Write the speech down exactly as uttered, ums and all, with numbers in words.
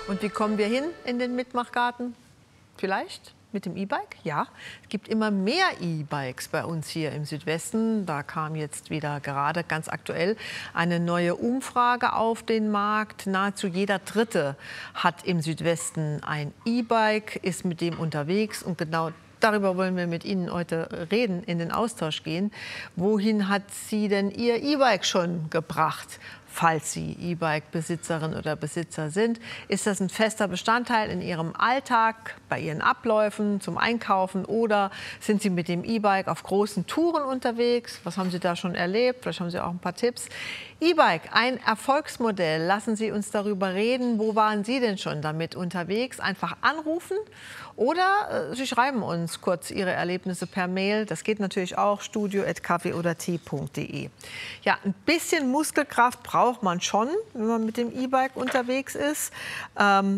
Und wie kommen wir hin in den Mitmachgarten? Vielleicht mit dem E-Bike? Ja, es gibt immer mehr E-Bikes bei uns hier im Südwesten. Da kam jetzt wieder gerade ganz aktuell eine neue Umfrage auf den Markt. Nahezu jeder Dritte hat im Südwesten ein E-Bike, ist mit dem unterwegs. Und genau darüber wollen wir mit Ihnen heute reden, in den Austausch gehen. Wohin hat Sie denn Ihr E-Bike schon gebracht? Falls Sie E-Bike-Besitzerin oder Besitzer sind, ist das ein fester Bestandteil in Ihrem Alltag, bei Ihren Abläufen, zum Einkaufen, oder sind Sie mit dem E-Bike auf großen Touren unterwegs? Was haben Sie da schon erlebt? Vielleicht haben Sie auch ein paar Tipps. E-Bike, ein Erfolgsmodell. Lassen Sie uns darüber reden. Wo waren Sie denn schon damit unterwegs? Einfach anrufen oder äh, Sie schreiben uns kurz Ihre Erlebnisse per Mail. Das geht natürlich auch, studio at k w oder t punkt de. Ja, ein bisschen Muskelkraft braucht man schon, wenn man mit dem E-Bike unterwegs ist. Ähm,